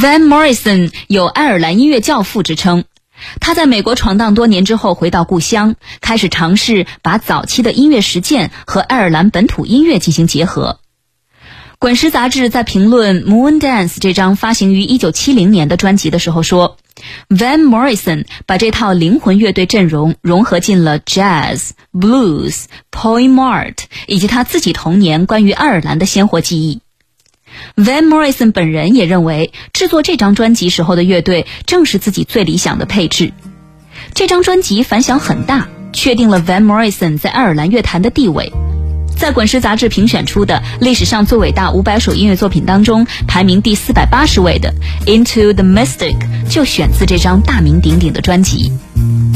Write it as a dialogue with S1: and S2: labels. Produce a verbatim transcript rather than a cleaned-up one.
S1: Van Morrison 有爱尔兰音乐教父之称，他在美国闯荡多年之后回到故乡，开始尝试把早期的音乐实践和爱尔兰本土音乐进行结合。滚石杂志在评论 Moon Dance 这张发行于一九七零年的专辑的时候说， Van Morrison 把这套灵魂乐队阵容融合进了 Jazz、Blues、Poem Art 以及他自己童年关于爱尔兰的鲜活记忆。Van Morrison 本人也认为，制作这张专辑时候的乐队正是自己最理想的配置。这张专辑反响很大，确定了 Van Morrison 在爱尔兰乐坛的地位。在滚石杂志评选出的历史上最伟大五百首音乐作品当中，排名第四百八十位的 Into the Mystic 就选自这张大名鼎鼎的专辑。